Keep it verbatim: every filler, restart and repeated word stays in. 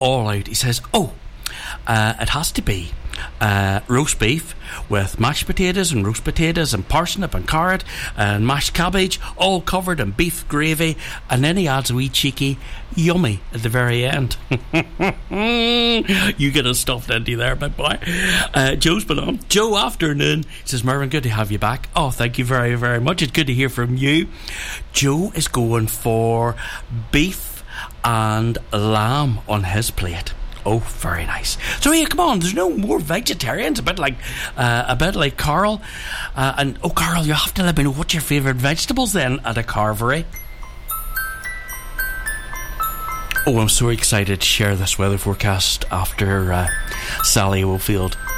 all out. He says, oh, uh, it has to be uh, roast beef with mashed potatoes and roast potatoes and parsnip and carrot and mashed cabbage, all covered in beef gravy, and then he adds a wee cheeky yummy at the very end. You get a stuffed into there, big boy. uh, Joe's been on. Joe, afternoon. He says, Mervyn, good to have you back. Oh, thank you very very much. It's good to hear from you. Joe is going for beef and lamb on his plate. Oh, very nice. So yeah, come on, there's no more vegetarians. A bit like uh, a bit like Carl. Uh, and oh, Carl, you have to let me know what's your favourite vegetables then at a carvery. Oh, I'm so excited to share this weather forecast after uh, Sally Oldfield